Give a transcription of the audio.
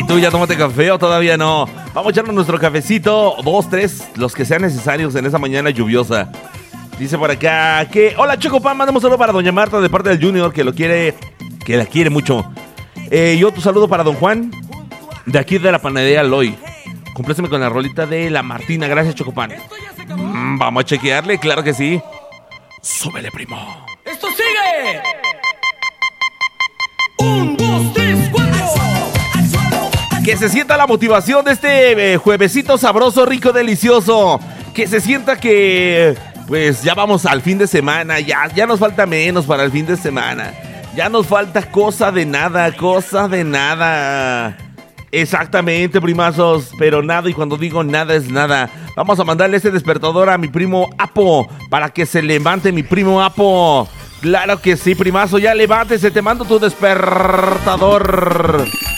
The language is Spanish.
¿Y tú ya tomaste café o todavía no? Vamos a echarnos nuestro cafecito, 2, 3, los que sean necesarios en esa mañana lluviosa. Dice por acá que... Hola, Chocopan, mandamos un saludo para doña Marta de parte del Junior, que la quiere mucho. Y otro saludo para don Juan, de aquí de la panadería Loy. Compléceme con la rolita de la Martina. Gracias, Chocopan. Vamos a chequearle, claro que sí. Súbele, primo. ¡Esto sigue! 1, 2, 3, 4. Que se sienta la motivación de este juevesito sabroso, rico, delicioso. Que se sienta que... Pues ya vamos al fin de semana. Ya nos falta menos para el fin de semana. Ya nos falta cosa de nada. Exactamente, primazos, pero nada, y cuando digo nada es nada. Vamos a mandarle este despertador a mi primo Apo, para que se levante mi primo Apo. Claro que sí, primazo, ya levántese, te mando tu despertador.